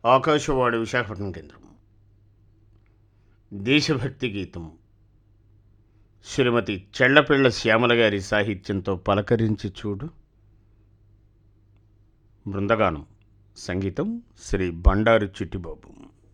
ఆకాశవాణి విశాఖపట్నం కేంద్రం. దేశభక్తి గీతం శ్రీమతి చెళ్లపిళ్ల శ్యామల గారి సాహిత్యంతో పలకరించి చూడు. బృందగానం, సంగీతం శ్రీ బండారు చిట్టిబాబు.